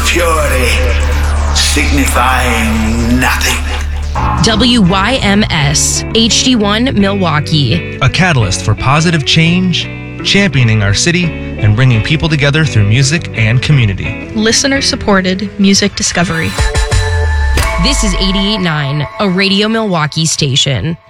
purity, signifying nothing. WYMS HD1 Milwaukee. A catalyst for positive change, championing our city, and bringing people together through music and community. Listener-supported music discovery. This is 88.9, a Radio Milwaukee station.